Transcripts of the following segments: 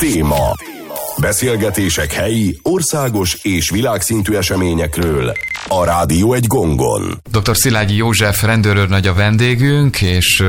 Téma. Beszélgetések helyi, országos és világszintű eseményekről a Rádió egy gongon. Dr. Szilágyi József rendőrőrnagy a vendégünk, és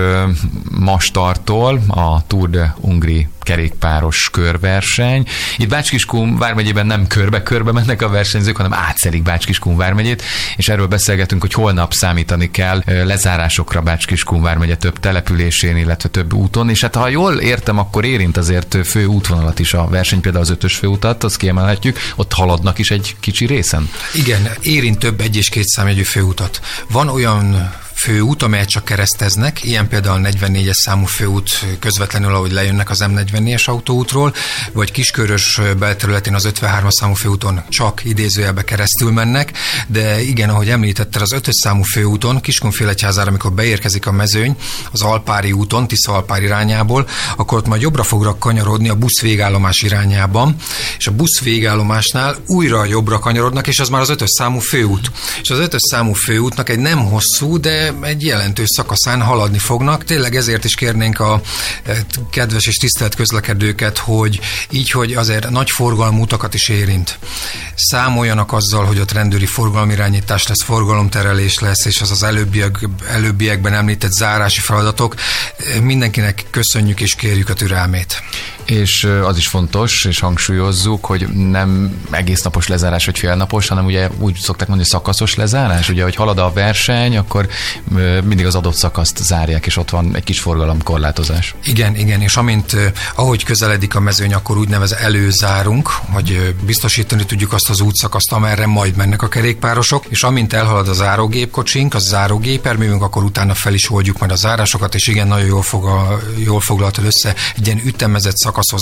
ma startol a Tour de Hongrie kerékpáros körverseny. Itt Bács-Kiskun vármegyében nem körbe-körbe mennek a versenyzők, hanem átszelik Bács-Kiskun vármegyét, és erről beszélgetünk, hogy holnap számítani kell lezárásokra Bács-Kiskun vármegye több településén, illetve több úton, és hát ha jól értem, akkor érint azért fő útvonalat is a verseny, például az 5-ös főutat, azt kiemelhetjük, ott haladnak is egy kicsi részen. Igen, érint több 1- és 2 számjegyű főutat. Van olyan főút, amelyet csak kereszteznek, ilyen például a 44-es számú főút közvetlenül, ahogy lejönnek az M44-es autóútról, vagy Kiskörös belterületén az 53-as számú főúton csak idézőjelbe keresztül mennek, de igen, ahogy említetted, az 5-ös számú főúton, Kiskunfélegyházára, amikor beérkezik a mezőny az Alpári úton, Tisza-Alpár irányából, akkor ott majd jobbra fognak kanyarodni a busz végállomás irányában, és a busz végállomásnál újra jobbra kanyarodnak, és az már az 5-ös számú főút. És az 5-ös számú főútnak egy nem hosszú, de egy jelentős szakaszán haladni fognak. Tényleg ezért is kérnénk a kedves és tisztelt közlekedőket, hogy így, hogy azért nagy forgalmú utakat is érint. Számoljanak azzal, hogy ott rendőri forgalomirányítás lesz, forgalomterelés lesz, és az előbbiekben említett zárási feladatok. Mindenkinek köszönjük és kérjük a türelmét. És az is fontos, és hangsúlyozzuk, hogy nem egész napos lezárás, vagy félnapos, hanem ugye úgy szokták mondani, szakaszos lezárás. Ugye, hogy halad a verseny, akkor mindig az adott szakaszt zárják, és ott van egy kis forgalomkorlátozás. Igen, és ahogy közeledik a mezőny, akkor úgynevezett előzárunk, hogy biztosítani tudjuk azt az útszakaszt, amerre majd mennek a kerékpárosok, és amint elhalad a zárógépkocsink, a zárógéperművünk, akkor utána fel is oldjuk majd a zárásokat, és igen, nagyon jól foglaltad össze, egy ilyen ütemezett szakaszos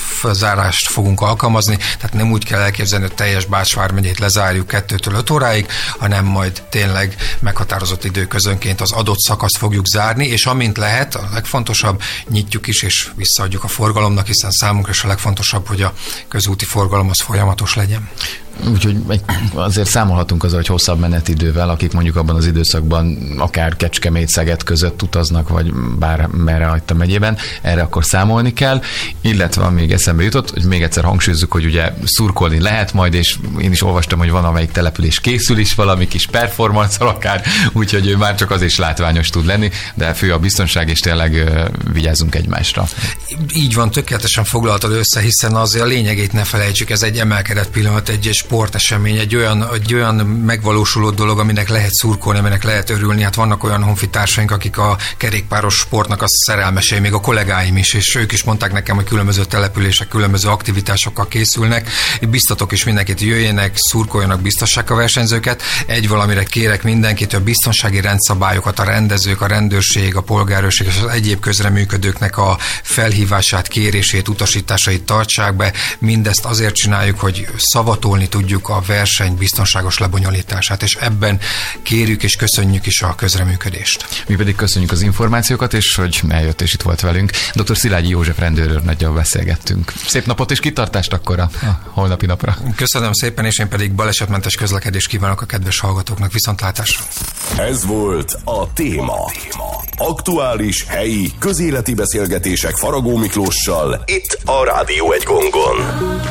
zárást fogunk alkalmazni, tehát nem úgy kell elképzelni, hogy teljes Bács vármegyét lezárjuk 2-től 5 óráig, hanem majd tényleg meghatározott időközönként az adott szakaszt fogjuk zárni, és amint lehet, a legfontosabb, nyitjuk is és visszaadjuk a forgalomnak, hiszen számunkra is a legfontosabb, hogy a közúti forgalom az folyamatos legyen. Úgyhogy azért számolhatunk azzal, hogy hosszabb menetidővel, akik mondjuk abban az időszakban akár Kecskemét-Szeged között utaznak, vagy bármerre a megyében, erre akkor számolni kell, illetve még eszembe jutott, hogy még egyszer hangsúlyozzuk, hogy ugye szurkolni lehet majd, és én is olvastam, hogy van amelyik település készül is valami kis performance-al akár, úgyhogy már csak az is látványos tud lenni, de fő a biztonság, és tényleg vigyázzunk egymásra. Így van, tökéletesen foglaltad össze, hiszen azért a lényegét ne felejtsük, ez egy emelkedett pillanat, egy sportesemény, egy olyan megvalósuló dolog, aminek lehet szurkolni, aminek lehet örülni. Hát vannak olyan honfitársaink, akik a kerékpáros sportnak a szerelmesei, még a kollégáim is, és ők is mondták nekem, hogy különböző települések, különböző aktivitásokkal készülnek. Biztatok is mindenkit, jöjjenek, szurkoljanak, biztassák a versenyzőket. Egy valamire kérek mindenkit, hogy a biztonsági rendszabályokat a rendezők, a rendőrség, a polgárőrség és az egyéb közreműködőknek a felhívását, kérését, utasításait tartsák be. Mindezt azért csináljuk, hogy szavatolni tudjuk a verseny biztonságos lebonyolítását, és ebben kérjük és köszönjük is a közreműködést. Mi pedig köszönjük az információkat, és hogy eljött és itt volt velünk. Dr. Szilágyi József rendőrőrnaggyal beszélgettünk. Szép napot és kitartást akkor a holnapi napra. Köszönöm szépen, és én pedig balesetmentes közlekedést kívánok a kedves hallgatóknak. Viszontlátásra! Ez volt a Téma. Aktuális, helyi, közéleti beszélgetések Faragó Miklóssal itt a Rádió egy gongon.